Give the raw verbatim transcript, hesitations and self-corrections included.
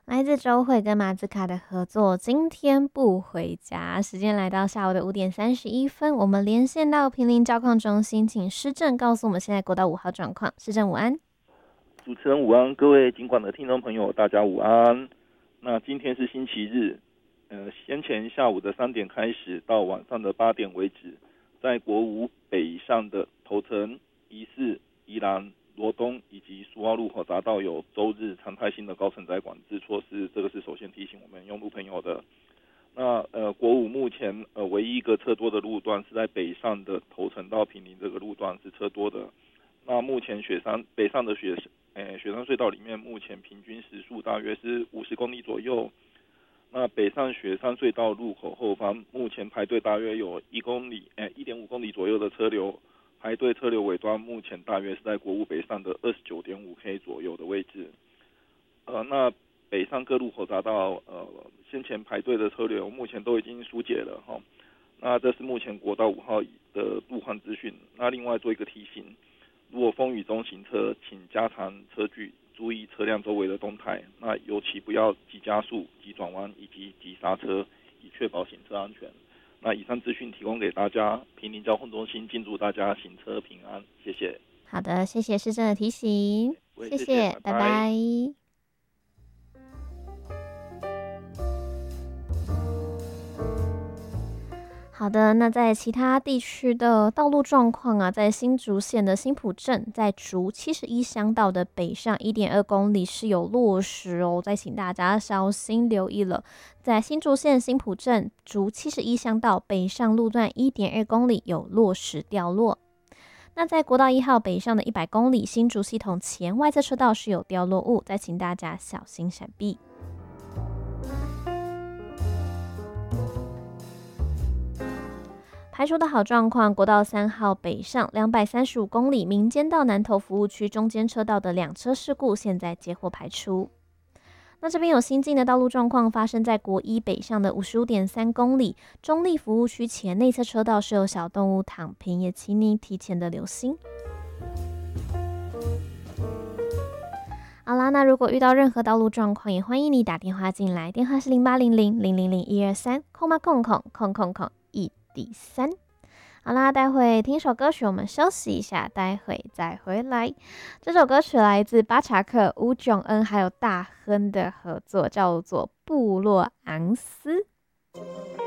来自周慧跟马子卡的合作，今天不回家。时间来到下午的五点三十一分，我们连线到坪林交控中心，请施政告诉我们现在国道五号状况。施政午安。 主持人午安，各位警广的听众朋友，大家午安。那今天是星期日，呃，先前下午的三点开始到晚上的八点为止，在国五北上的头城、宜四、宜兰、罗东以及苏澳路口匝道有周日常态性的高承载管制措施，这个是首先提醒我们用路朋友的。那呃，国五目前呃唯一一个车多的路段是在北上的头城到坪林这个路段是车多的。那目前雪山北上的雪呃雪山隧道里面，目前平均时速大约是五十公里左右。那北上雪山隧道路口后方，目前排队大约有一公里，呃一点五公里左右的车流。排队车流尾端目前大约是在国五北上的 二十九点五 K 左右的位置。呃，那北上各路口匝道，呃，先前排队的车流目前都已经疏解了哈。那这是目前国道五号的路况资讯。那另外做一个提醒，如果风雨中行车，请加长车距，注意车辆周围的动态。那尤其不要急加速、急转弯以及急刹车，以确保行车安全。那以上资讯提供给大家，坪林交通中心敬祝大家行车平安，谢谢。 好的，谢谢施政的提醒，谢谢谢， 拜拜。拜拜。好的，那在其他地区的道路状况啊，在新竹县的新埔镇，在竹七十一乡道的北上 一点二公里是有落石哦，再请大家小心留意了。在新竹县新埔镇竹七十一乡道北上路段 一点二公里有落石掉落。那在国道一号北上的一百公里新竹系统前外侧车道是有掉落物，再请大家小心闪避。排除的好状况，国道三号北上两百三十五公里民间道南投服务区中间车道的两车事故，现在接获排除。那这边有新进的道路状况发生在国一北上的 五十五点三公里中立服务区前内侧车道是有小动物躺平，也请你提前的留心。好啦，那如果遇到任何道路状况，也欢迎你打电话进来，电话是零八零零零零零一二三，空吗空空空空空一第三。好啦，待会听首歌曲，我们休息一下，待会再回来。这首歌曲来自巴查克、吴炯恩还有大亨的合作，叫做《部落昂斯》。